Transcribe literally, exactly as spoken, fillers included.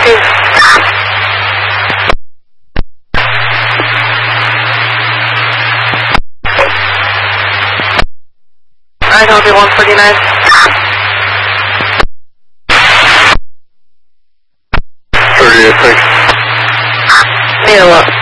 Copy. I copy one forty-nine. thirty-eight, thanks. Need a look.